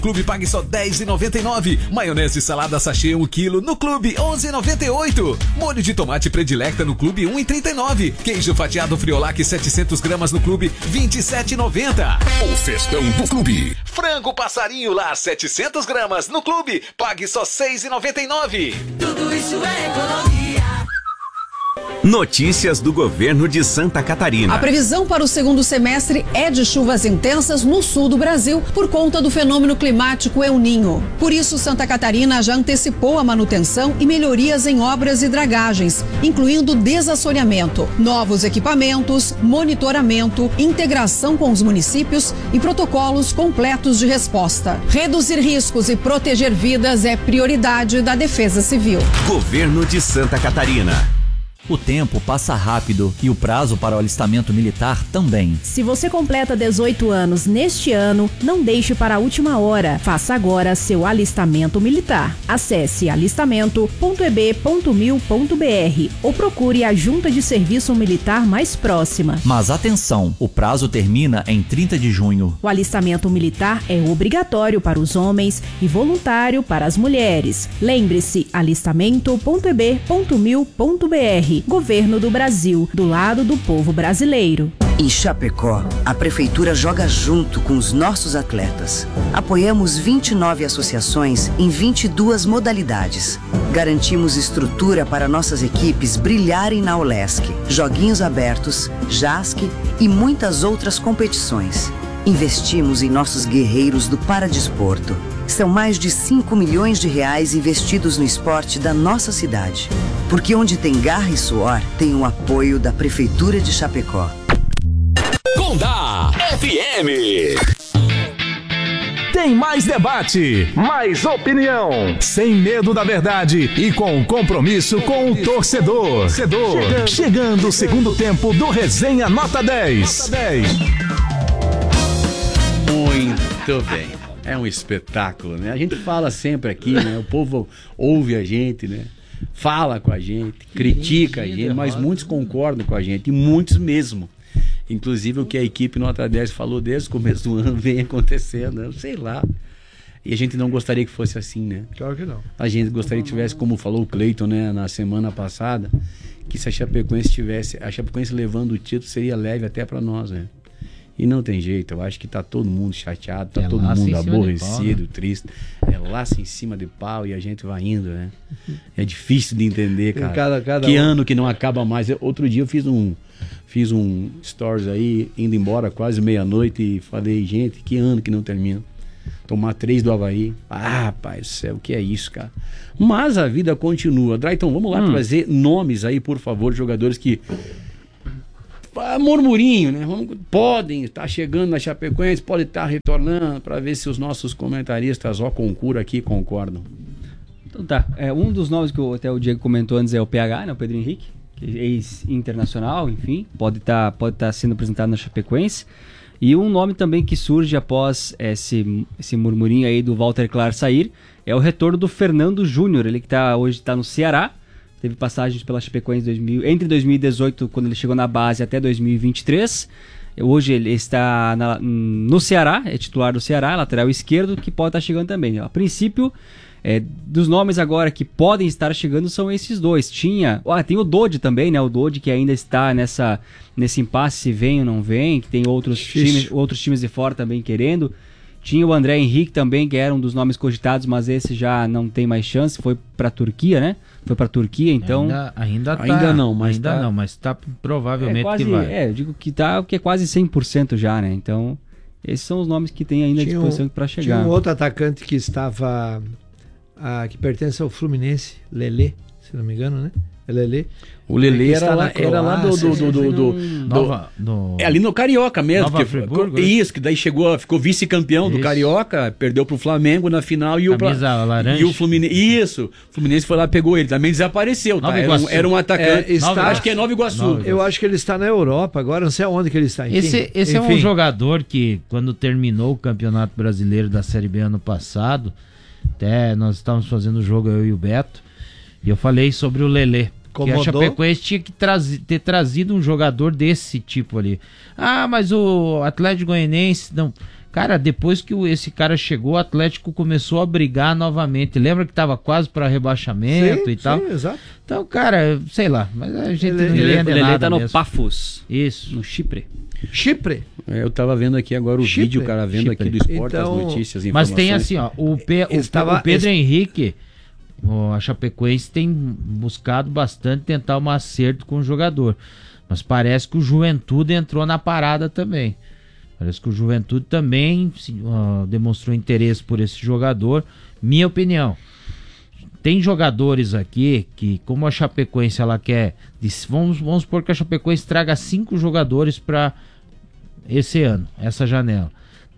Clube pague só R$10,99. Maionese e salada sachê 1 kg no Clube 11,98. Molho de tomate predilecta no Clube 1,39. Queijo fatiado Friolac 700 gramas no Clube 27,90. O festão do Clube. Frango passarinho lá 700 gramas no Clube, pague só R$6,99. Tudo isso é economia. Notícias do governo de Santa Catarina. A previsão para o segundo semestre é de chuvas intensas no sul do Brasil por conta do fenômeno climático El Niño. Por isso, Santa Catarina já antecipou a manutenção e melhorias em obras e dragagens, incluindo desassoreamento, novos equipamentos, monitoramento, integração com os municípios e protocolos completos de resposta. Reduzir riscos e proteger vidas é prioridade da Defesa Civil. Governo de Santa Catarina. O tempo passa rápido e o prazo para o alistamento militar também. Se você completa 18 anos neste ano, não deixe para a última hora. Faça agora seu alistamento militar. Acesse alistamento.eb.mil.br ou procure a Junta de Serviço Militar mais próxima. Mas atenção, o prazo termina em 30 de junho. O alistamento militar é obrigatório para os homens e voluntário para as mulheres. Lembre-se, alistamento.eb.mil.br. Governo do Brasil, do lado do povo brasileiro. Em Chapecó, a Prefeitura joga junto com os nossos atletas. Apoiamos 29 associações em 22 modalidades. Garantimos estrutura para nossas equipes brilharem na Olesc, Joguinhos Abertos, JASC e muitas outras competições. Investimos em nossos guerreiros do Paradesporto. São mais de 5 milhões de reais investidos no esporte da nossa cidade. Porque onde tem garra e suor, tem o apoio da Prefeitura de Chapecó. Gondá FM. Tem mais debate, mais opinião, sem medo da verdade e com compromisso com o torcedor. Chegando o segundo tempo do Resenha Nota 10. Muito bem. É um espetáculo, né? A gente fala sempre aqui, né? O povo ouve a gente, né? Fala com a gente, critica a gente, mas muitos concordam com a gente, e muitos mesmo. Inclusive o que a equipe Nota 10 falou desde o começo do ano vem acontecendo, eu sei lá. E a gente não gostaria que fosse assim, né? Claro que não. A gente gostaria que tivesse, como falou o Cleiton, né, na semana passada, que se a Chapecoense levando o título, seria leve até para nós, né? E não tem jeito, eu acho que tá todo mundo chateado, tá todo mundo aborrecido, triste. É laço em cima de pau e a gente vai indo, né? É difícil de entender, cara. Que ano que não acaba mais. Outro dia eu fiz um stories aí, indo embora quase meia-noite e falei, gente, que ano que não termina. Tomar 3 do Avaí. Ah, pai do céu, o que é isso, cara? Mas a vida continua. Drayton, vamos lá trazer nomes aí, por favor, de jogadores que... murmurinho, né? Podem estar chegando na Chapecoense, podem estar retornando, para ver se os nossos comentaristas concura aqui concordam. Então tá, um dos nomes que até o Diego comentou antes é o PH, né? O Pedro Henrique, ex-internacional, enfim, pode tá sendo apresentado na Chapecoense. E um nome também que surge após esse murmurinho aí do Walter Clar sair é o retorno do Fernando Júnior, ele que hoje está no Ceará. Teve passagens pela Chapecoense entre 2018, quando ele chegou na base, até 2023. Hoje ele está no Ceará, é titular do Ceará, lateral esquerdo, que pode estar chegando também. A princípio, dos nomes agora que podem estar chegando são esses dois. Tem o Dodi também, né? O Dodi que ainda está nesse impasse, se vem ou não vem, que tem outros times de fora também querendo. Tinha o André Henrique também, que era um dos nomes cogitados, mas esse já não tem mais chance, foi para a Turquia, né? Foi para a Turquia, então... Ainda não, mas tá provavelmente que vai. Eu digo que é quase 100% já, né? Então, esses são os nomes que tem ainda à disposição para chegar. Tinha um outro atacante que estava... que pertence ao Fluminense, Lelê, se não me engano, né? Lelê. O Lelê era lá ali no Carioca mesmo. Isso, que daí ficou vice-campeão do Carioca, perdeu pro Flamengo na final e o Fluminense. Isso, o Fluminense foi lá e pegou ele. Também desapareceu, tá? Era um atacante. Acho que é Nova Iguaçu. Eu acho que ele está na Europa agora, não sei aonde que ele está. Enfim, esse é um jogador que, quando terminou o Campeonato Brasileiro da Série B ano passado, até nós estávamos fazendo o jogo, eu e o Beto, e eu falei sobre o Lelê. Que a Chapecoense tinha que ter trazido um jogador desse tipo ali. Ah, mas o Atlético Goianiense não... Cara, depois que esse cara chegou, o Atlético começou a brigar novamente. Lembra que tava quase para rebaixamento e tal? Sim, exato. Então, cara, sei lá, mas a gente não entende Ele nada tá no mesmo. Pafos. Isso. No Chipre. Chipre. Eu tava vendo aqui agora o Chipre. vídeo, cara, vendo aqui do esporte, Então, as notícias, Mas informações. tem assim, ó, o Pedro Henrique, a Chapecoense tem buscado bastante tentar um acerto com o jogador. Mas parece que o Juventude entrou na parada também. Parece que o Juventude também demonstrou interesse por esse jogador. Minha opinião. Tem jogadores aqui que, como a Chapecoense ela quer... Vamos supor que a Chapecoense traga 5 jogadores para esse ano, essa janela.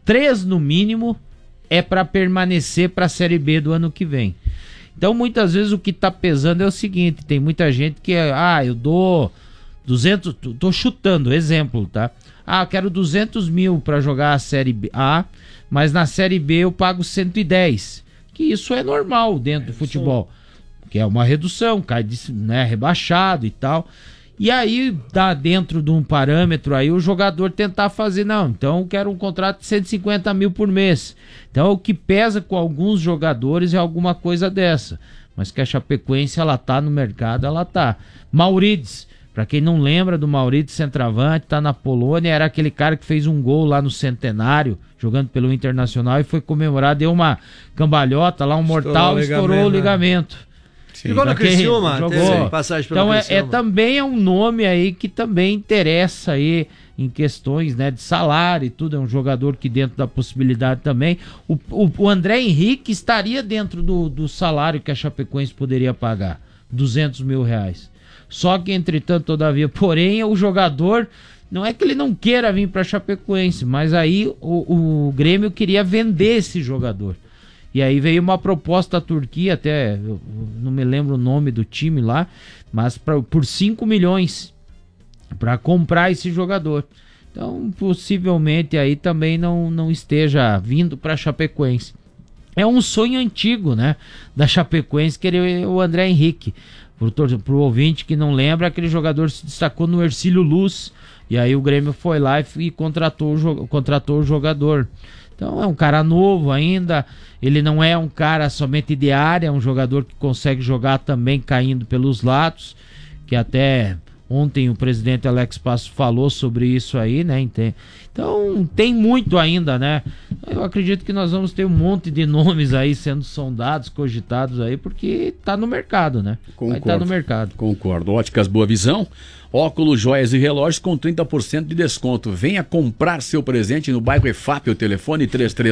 3 no mínimo é para permanecer para a Série B do ano que vem. Então muitas vezes o que tá pesando é o seguinte, tem muita gente que eu dou 200, tô chutando, exemplo, tá? Eu quero 200 mil para jogar a Série A, mas na Série B eu pago 110, que isso é normal dentro do futebol, que é uma redução, cai rebaixado e tal. E aí dá dentro de um parâmetro aí o jogador tentar fazer, então eu quero um contrato de 150 mil por mês. Então o que pesa com alguns jogadores é alguma coisa dessa. Mas que a Chapecoense ela tá no mercado, ela tá. Maurides, pra quem não lembra do Maurides, centroavante, tá na Polônia, era aquele cara que fez um gol lá no Centenário, jogando pelo Internacional e foi comemorar, deu uma cambalhota lá, um mortal, estourou o ligamento. Jogou no Criciúma, teve passagem pelo Criciúma. Então também é um nome aí que também interessa aí em questões de salário e tudo, é um jogador que dentro da possibilidade também. O André Henrique estaria dentro do salário que a Chapecoense poderia pagar, 200 mil reais. Só que entretanto, todavia, porém o jogador, não é que ele não queira vir para a Chapecoense, mas aí o Grêmio queria vender esse jogador. E aí veio uma proposta da Turquia, até eu não me lembro o nome do time lá, mas por 5 milhões para comprar esse jogador. Então, possivelmente aí também não esteja vindo para a Chapecoense. É um sonho antigo, da Chapecoense querer o André Henrique. Pro ouvinte que não lembra, aquele jogador se destacou no Hercílio Luz, e aí o Grêmio foi lá e contratou o jogador. Então é um cara novo ainda, ele não é um cara somente de área, é um jogador que consegue jogar também caindo pelos lados, que até ontem o presidente Alex Passos falou sobre isso aí, Então tem muito ainda, Eu acredito que nós vamos ter um monte de nomes aí sendo sondados, cogitados aí, porque tá no mercado, Vai estar no mercado. Concordo. Óticas Boa Visão, óculos, joias e relógios com 30% de desconto. Venha comprar seu presente no bairro EFAP, o telefone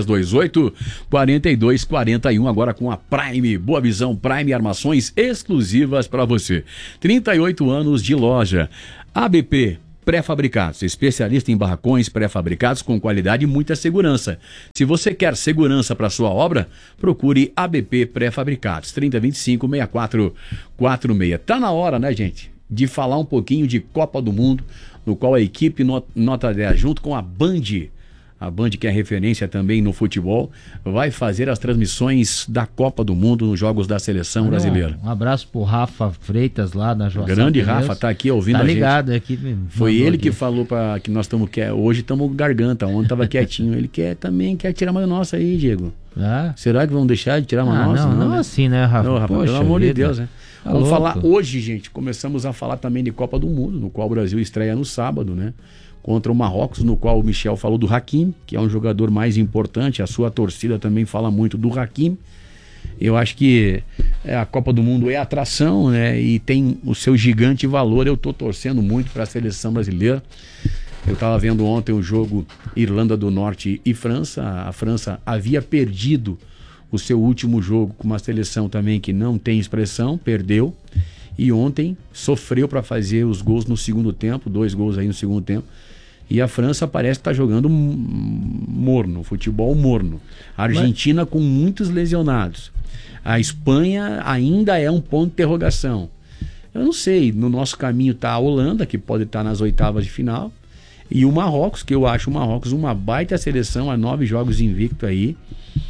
3328-4241, agora com a Prime. Boa Visão Prime, armações exclusivas para você. 38 anos de loja. ABP Pré-fabricados, especialista em barracões pré-fabricados com qualidade e muita segurança. Se você quer segurança para sua obra, procure ABP Pré-fabricados, 3025-6446. Tá na hora, gente, de falar um pouquinho de Copa do Mundo, no qual a equipe Nota 10, junto com a Band, que é referência também no futebol, vai fazer as transmissões da Copa do Mundo nos jogos da seleção brasileira. Um abraço pro Rafa Freitas lá na Joaçá. Grande Rafa, tá aqui ouvindo a gente. Tá ligado aqui. Foi ele que falou que nós estamos hoje estamos garganta, ontem tava quietinho. Ele também quer tirar uma nossa aí, Diego. Será que vão deixar de tirar uma nossa? Não assim, Rafa? Não, Rafa, Poxa, pelo amor de Deus, Tá vamos louco. falar hoje, gente. Começamos a falar também de Copa do Mundo, no qual o Brasil estreia no sábado, contra o Marrocos, no qual o Michel falou do Hakimi, que é um jogador mais importante. A sua torcida também fala muito do Hakimi. Eu acho que a Copa do Mundo é atração, e tem o seu gigante valor. Eu estou torcendo muito para a seleção brasileira. Eu estava vendo ontem o jogo Irlanda do Norte e França. A França havia perdido o seu último jogo com uma seleção também que não tem expressão, perdeu. E ontem sofreu para fazer os gols no segundo tempo, 2 gols aí no segundo tempo. E a França parece que está jogando morno, futebol morno. A Argentina com muitos lesionados. A Espanha ainda é um ponto de interrogação. Eu não sei, no nosso caminho está a Holanda, que pode estar nas oitavas de final. E o Marrocos, que eu acho o Marrocos uma baita seleção, há 9 jogos invicto aí.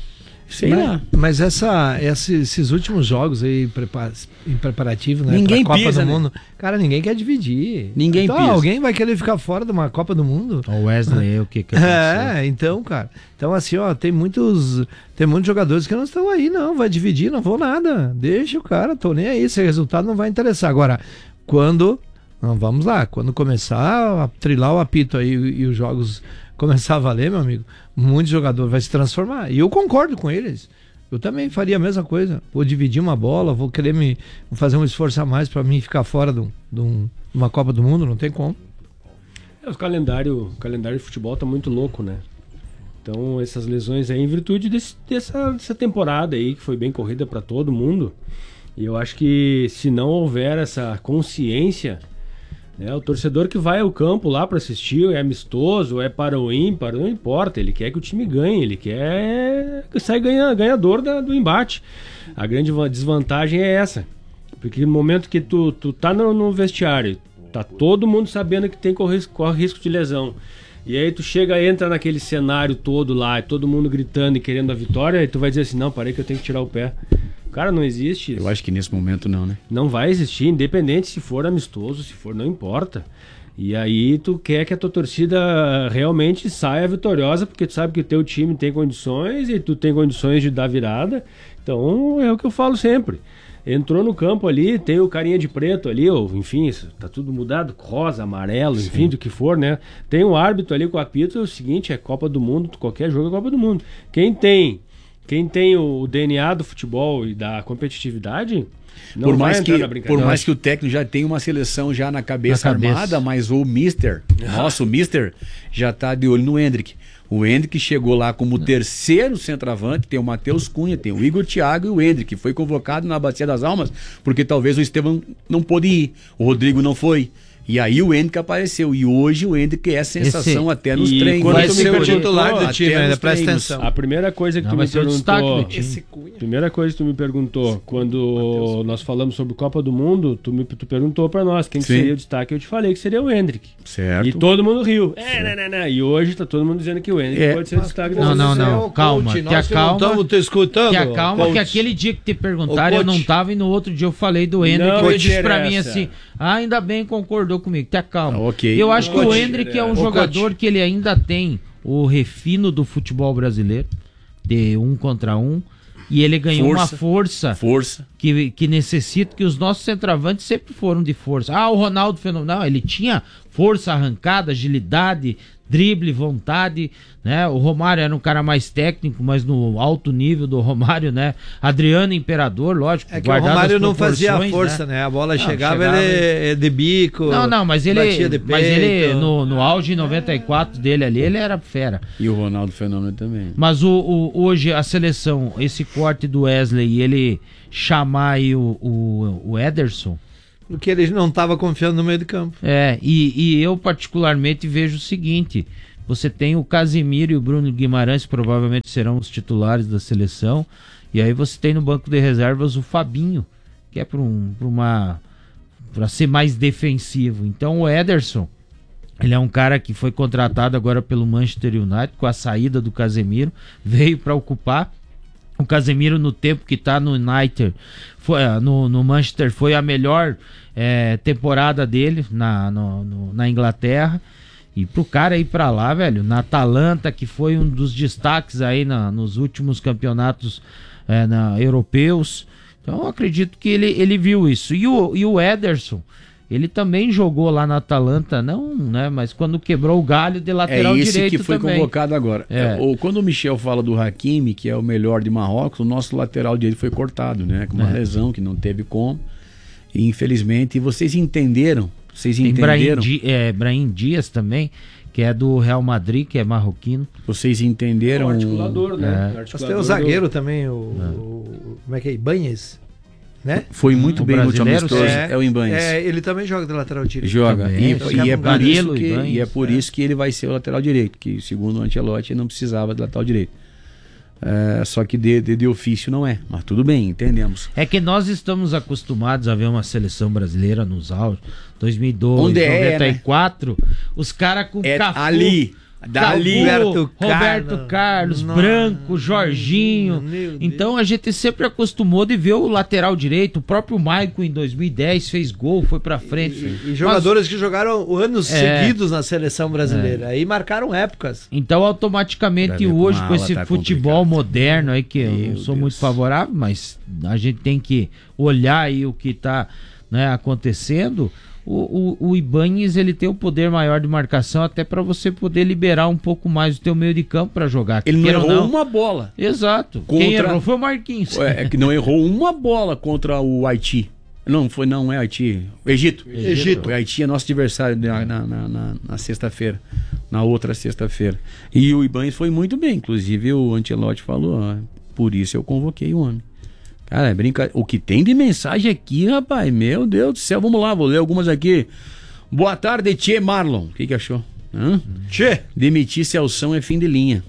Sei lá. Mas esses últimos jogos aí em preparativo, né? Ninguém pra Copa pisa, do né? Mundo. Cara, ninguém quer dividir. Ninguém então, pisa. alguém vai querer ficar fora de uma Copa do Mundo? O Wesley, o que então, cara. Então, assim, ó, tem muitos jogadores que não estão aí, não. Vai dividir, não vou nada. Deixa o cara, tô nem aí. Esse resultado não vai interessar. Agora, vamos lá, quando começar a trilar o apito aí e os jogos começar a valer, meu amigo, muito jogador vai se transformar. E eu concordo com eles. Eu também faria a mesma coisa. Vou dividir uma bola, vou fazer um esforço a mais para mim ficar fora de uma Copa do Mundo, não tem como. O calendário de futebol tá muito louco, né? Então, essas lesões aí, em virtude dessa temporada aí, que foi bem corrida para todo mundo, e eu acho que se não houver essa consciência, né, o torcedor que vai ao campo lá para assistir, é amistoso, é para o ímpar, não importa, ele quer que o time ganhe, ele quer que saia ganhador do embate. A grande desvantagem é essa, porque no momento que tu tá no vestiário, tá todo mundo sabendo que corre risco de lesão, e aí tu entra naquele cenário todo lá, e todo mundo gritando e querendo a vitória, e tu vai dizer assim, não, parei que eu tenho que tirar o pé. Cara, não existe isso. Eu acho que nesse momento não, né? Não vai existir, independente se for amistoso, se for, não importa. E aí tu quer que a tua torcida realmente saia vitoriosa, porque tu sabe que o teu time tem condições e tu tem condições de dar virada. Então é o que eu falo sempre. Entrou no campo ali, tem o carinha de preto ali, ou enfim, tá tudo mudado, rosa, amarelo, enfim, do que for, né? Tem um árbitro ali com o apito, é o seguinte, é Copa do Mundo, qualquer jogo é Copa do Mundo. Quem tem o DNA do futebol e da competitividade, não por vai mais entrar na brincadeira. Por mais que o técnico já tenha uma seleção já na cabeça armada, mas o Mister já tá de olho no Hendrick. O Hendrick chegou lá como terceiro centroavante, tem o Matheus Cunha, tem o Igor Thiago e o Hendrick. Foi convocado na Bacia das Almas, porque talvez o Esteban não pôde ir, o Rodrigo não foi. E aí o Hendrick apareceu. E hoje o Hendrick é sensação até nos treinos. Vai ser o titular do time, ainda presta atenção. A primeira coisa que tu me perguntou... Primeira coisa que tu me perguntou, quando nós falamos sobre Copa do Mundo, tu perguntou pra nós quem que seria o destaque. Eu te falei que seria o Hendrick. Certo. E todo mundo riu. E hoje tá todo mundo dizendo que o Hendrick pode ser o destaque. Não. Calma. Te acalma. Te escutando. Te acalma, que aquele dia que te perguntaram eu não tava, e no outro dia eu falei do Hendrick, e ele disse pra mim assim, ainda bem, concordou comigo, te acalma. Eu acho que o Hendrick é um jogador que ele ainda tem o refino do futebol brasileiro, de 1 contra 1, e ele ganhou uma força que necessita, que os nossos centroavantes sempre foram de força. O Ronaldo fenomenal, ele tinha força, arrancada, agilidade, drible, vontade, né? O Romário era um cara mais técnico, mas no alto nível do Romário, né? Adriano Imperador, lógico. É que o Romário não fazia força, né? A bola chegava, ele de bico. Mas ele no auge 94 dele ali, ele era fera. E o Ronaldo Fenômeno também. Mas hoje a seleção, esse corte do Wesley e ele chamar aí o Ederson, porque ele não estava confiando no meio de campo. E eu particularmente vejo o seguinte, você tem o Casimiro e o Bruno Guimarães, provavelmente serão os titulares da seleção, e aí você tem no banco de reservas o Fabinho, que é para ser mais defensivo. Então o Ederson, ele é um cara que foi contratado agora pelo Manchester United, com a saída do Casemiro, veio para ocupar. O Casemiro, no tempo que tá no United, no Manchester, foi a melhor temporada dele na Inglaterra. E pro cara ir pra lá, velho, na Atalanta, que foi um dos destaques aí nos últimos campeonatos europeus. Então eu acredito que ele viu isso. E o Ederson, ele também jogou lá na Atalanta, não, né? Mas quando quebrou o galho de lateral direito também. É esse que foi convocado agora. Quando o Michel fala do Hakimi, que é o melhor de Marrocos, o nosso lateral direito foi cortado, né? Com uma lesão que não teve como. E infelizmente, vocês entenderam. Tem Brahim Dias também, que é do Real Madrid, que é marroquino. Vocês entenderam? O articulador, né? Mas tem o zagueiro também, como é que é? Ibanez, né? Foi muito bem no último amistoso. É o Ibanez. Ele também joga de lateral direito. Joga. E é por isso que ele vai ser o lateral direito, que segundo o Ancelotti não precisava de lateral direito. Só que de ofício não é, mas tudo bem, entendemos. É que nós estamos acostumados a ver uma seleção brasileira nos auge, 2002, 94, os caras com Cafu, ali. Dali. Roberto Carlos, Branco, Jorginho. Então a gente sempre acostumou de ver o lateral direito. O próprio Maicon em 2010 fez gol, foi pra frente. E jogadores que jogaram anos seguidos na seleção brasileira. Aí marcaram épocas. Então automaticamente hoje com esse futebol moderno aí, que eu não sou muito favorável, mas a gente tem que olhar aí o que tá, né, acontecendo. O Ibañez, ele tem o poder maior de marcação até para você poder liberar um pouco mais o teu meio de campo para jogar. Ele não errou uma bola. Exato. Quem errou foi o Marquinhos. É que não errou uma bola contra o Haiti. Não é Haiti. Egito. O Haiti é nosso adversário na sexta-feira. Na outra sexta-feira. E o Ibañez foi muito bem. Inclusive o Ancelotti falou, por isso eu convoquei o homem. Cara, é brincadeira. O que tem de mensagem aqui, rapaz, meu Deus do céu. Vamos lá, vou ler algumas aqui. Boa tarde, Tchê Marlon. O que achou? Tchê. Demitir Celção é fim de linha.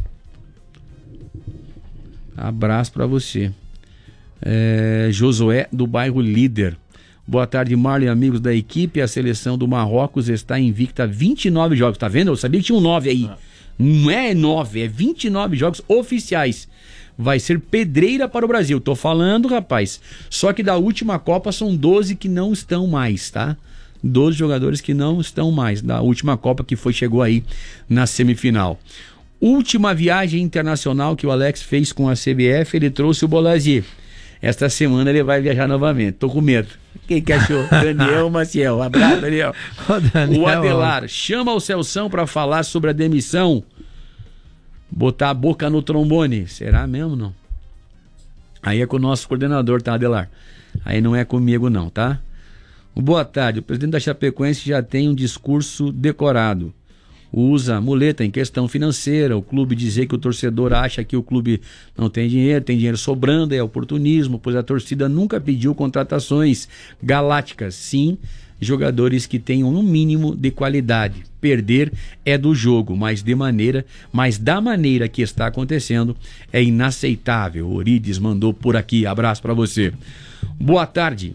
Abraço pra você. Josué, do bairro Líder. Boa tarde, Marlon e amigos da equipe. A seleção do Marrocos está invicta 29 jogos. Tá vendo? Eu sabia que tinha um 9 aí. Não é 9, é 29 jogos oficiais. Vai ser pedreira para o Brasil. Tô falando, rapaz. Só que da última Copa são 12 que não estão mais, tá? 12 jogadores que não estão mais. Da última Copa que chegou aí na semifinal. Última viagem internacional que o Alex fez com a CBF, ele trouxe o Bolazier. Esta semana ele vai viajar novamente. Tô com medo. Quem que achou? Daniel Maciel. Abraço, Daniel. O Adelar. Chama o Celção para falar sobre a demissão. Botar a boca no trombone. Será mesmo, não? Aí é com o nosso coordenador, tá, Adelar? Aí não é comigo, não, tá? Boa tarde. O presidente da Chapecoense já tem um discurso decorado. Usa muleta em questão financeira. O clube dizer que o torcedor acha que o clube não tem dinheiro sobrando, é oportunismo, pois a torcida nunca pediu contratações galácticas. Sim, jogadores que tenham um mínimo de qualidade. Perder é do jogo, mas da maneira que está acontecendo é inaceitável. Orides mandou por aqui. Abraço para você. Boa tarde.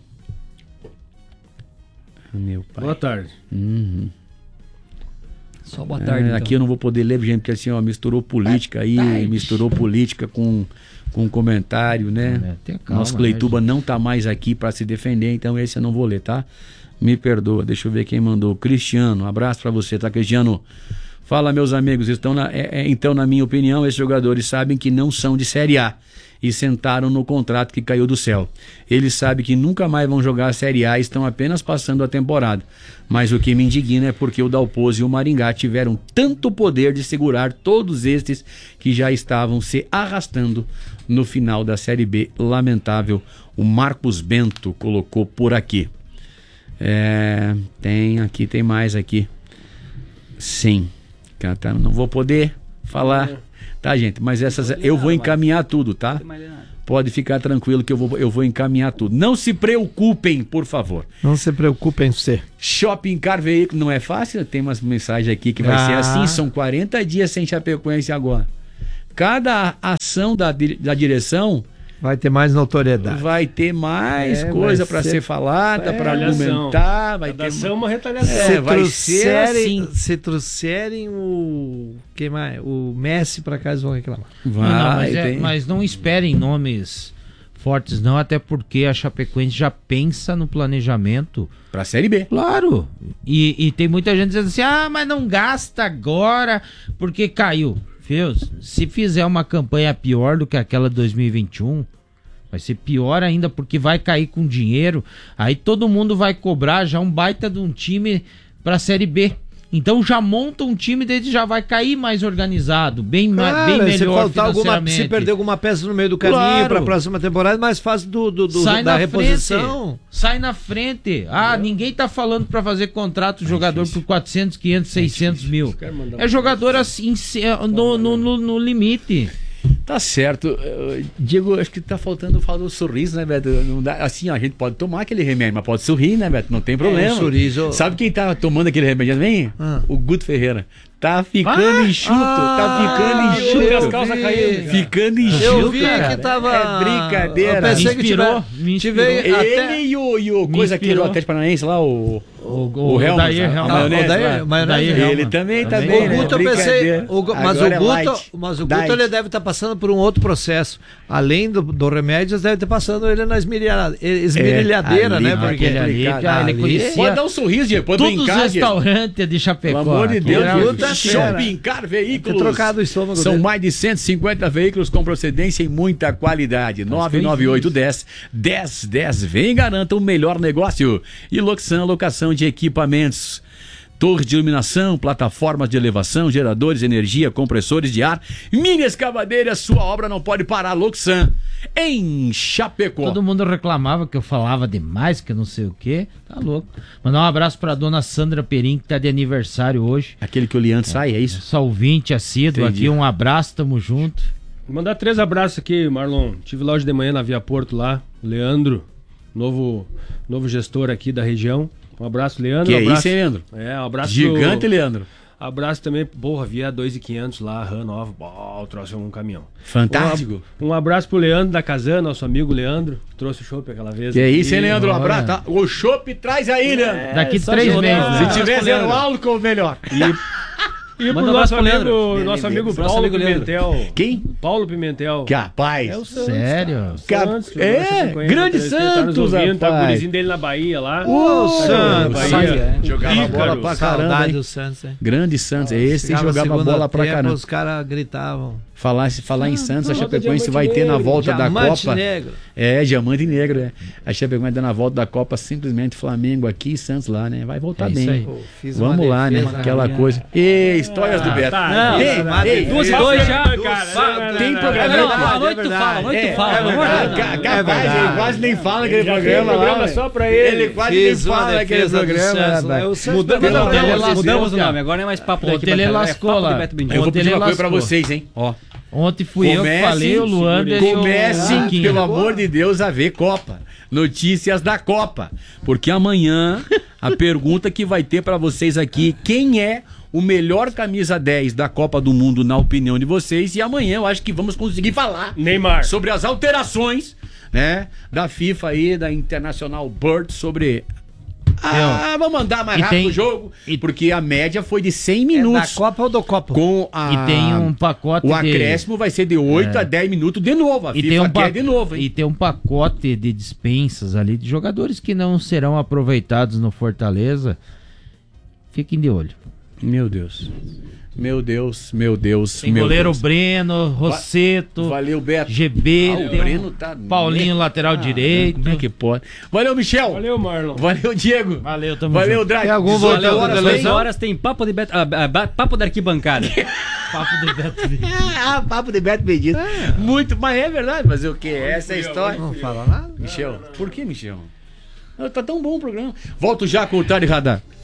Meu pai. Boa tarde. Só boa tarde. Então. Aqui eu não vou poder ler, gente, porque assim, misturou política aí, misturou política com comentário, né? Calma, nosso Cleituba não tá mais aqui para se defender, então esse eu não vou ler, tá? Me perdoa, deixa eu ver quem mandou. Cristiano, abraço pra você, tá, Cristiano? Fala, meus amigos, então, na minha opinião, esses jogadores sabem que não são de Série A e sentaram no contrato que caiu do céu. Eles sabem que nunca mais vão jogar a Série A e estão apenas passando a temporada. Mas o que me indigna é porque o Dalpozo e o Maringá tiveram tanto poder de segurar todos estes que já estavam se arrastando no final da Série B. Lamentável. O Marcos Bento colocou por aqui. Tem mais aqui. Sim. Não vou poder falar. Tá, gente? Mas essas eu vou encaminhar tudo, tá? Pode ficar tranquilo que eu vou encaminhar tudo. Não se preocupem, por favor. Não se preocupem, você. Shopping Car Veículo não é fácil? Tem umas mensagens aqui que vai ser assim. São 40 dias sem Chapecoense agora. Cada ação da direção vai ter mais notoriedade. Vai ter mais coisa para ser falada, para argumentar. Vai ter uma retaliação. Vai ser assim. Se trouxerem o Messi para cá, eles vão reclamar. Mas não esperem nomes fortes, não, até porque a Chapecoense já pensa no planejamento para a Série B. Claro. E tem muita gente dizendo assim: mas não gasta agora porque caiu. Se fizer uma campanha pior do que aquela de 2021, vai ser pior ainda, porque vai cair com dinheiro. Aí todo mundo vai cobrar já um baita de um time pra Série B. Então já monta um time, desde já vai cair mais organizado, bem melhor financeiramente. Se perder alguma peça no meio do caminho para a próxima temporada, mais fácil da reposição. Sai na frente. Ninguém tá falando para fazer contrato de jogador por 400, 500, 600 mil. É jogador assim, no limite. Tá certo. Diego, acho que tá faltando o sorriso, né, Beto? Não dá, assim, a gente pode tomar aquele remédio, mas pode sorrir, né, Beto? Não tem problema. Sorriso. Sabe quem tá tomando aquele remédio também? O Guto Ferreira. Tá ficando enxuto. Tá ficando enxuto. As calças caindo. Ficando enxuto. Eu vi cara. que tava. É brincadeira. Eu pensei me inspirou. Ele e o coisa aqui do Atlético Paranaense lá, o O Helmut, Dair a Helmut. maionese. Ele também, O Guto, eu pensei. Mas Mas o Guto ele deve estar passando por um outro processo. Além do remédios, deve estar passando ele na esmerilhadeira, né? Porque ele conhecia. Pode dar um sorriso depois do Todos os restaurantes de Chapecó. Pelo amor de Deus, Guto, Shopping Car Veículos. Trocado o estômago São dele. mais de 150 veículos com procedência e muita qualidade. 99810-1010. Vem e garanta o melhor negócio. E Loxan, locação de equipamentos. Torre de iluminação, plataformas de elevação, geradores de energia, compressores de ar, mini escavadeiras, sua obra não pode parar. Loxan, em Chapecó. Todo mundo reclamava que eu falava demais, que eu não sei o quê. Tá louco. Mandar um abraço pra dona Sandra Perim, que tá de aniversário hoje. Aquele que o Leandro sai, é isso? Só ouvinte assíduo aqui, um abraço, tamo junto. Vou mandar 3 abraços aqui, Marlon. Tive lá hoje de manhã na Via Porto lá, Leandro, novo gestor aqui da região. Um abraço, Leandro. Que um abraço, isso, hein, Leandro? Um abraço gigante, Leandro. Abraço também, porra, via 2.500 lá, RAM nova, trouxe um caminhão. Fantástico. Um abraço pro Leandro da Casan, nosso amigo Leandro, que trouxe o chopp aquela vez. Que isso, hein, Leandro? Um abraço. Tá? O chopp traz aí, Leandro. Daqui 3 meses. Se tiver zero álcool, melhor. E pro nosso amigo Paulo Pimentel. Quem? Paulo Pimentel. Que rapaz. É o Santos. Sério? Santos, grande Santos, rapaz. Tá o rapaz. gurizinho dele na Bahia lá. Ô, Santos. Jogava bola pra caramba. Saudade hein? do Santos, hein? Grande Santos. Esse jogava bola pra caramba. Os caras gritavam. Falar em Santos, a Chapecoense vai ter na volta da Copa. Negro. Diamante negro, é. A Chapecoense vai ter na volta da Copa simplesmente Flamengo aqui e Santos lá, né? Vai voltar bem. Aí. Vamos lá, né? Aquela coisa. Histórias do Beto. Duas já, cara. Tem programa. À noite tu fala. Capaz, ele quase nem fala aquele programa lá. Só pra ele. Ele quase nem fala aquele programa. Mudamos o nome, agora não é mais papo daqui. Ele lascou lá. Eu vou pedir uma coisa pra vocês, hein? Ó. Ontem fui eu que falei, o Luander Comecem, pelo amor de Deus, a ver Copa. Notícias da Copa. Porque amanhã, a pergunta que vai ter pra vocês aqui, quem é o melhor camisa 10 da Copa do Mundo, na opinião de vocês? E amanhã eu acho que vamos conseguir falar Neymar sobre as alterações, né, da FIFA aí, da International Bird, sobre... vamos andar mais rápido o jogo, porque a média foi de 100 minutos. Da Copa ou do Copa? E tem um pacote o acréscimo vai ser de 8 a 10 minutos de novo. A FIFA quer de novo, hein? E tem um pacote de dispensas ali de jogadores que não serão aproveitados no Fortaleza. Fiquem de olho. Meu Deus. Tem goleiro Breno, Rosseto, valeu, Beto. GB, o Breno tá Paulinho, lateral direito. Como é que pode? Valeu, Michel. Valeu, Marlon. Valeu, Diego. Valeu, tamo Valeu, junto. Drake. 18 horas tem papo da arquibancada. Papo do Beto Benedito. Papo de Beto Benedito. Muito, mas é verdade. Mas o que? Essa é a história. Não fala nada. Michel, por que, Michel? Tá tão bom o programa. Volto já com o Tarde Radar.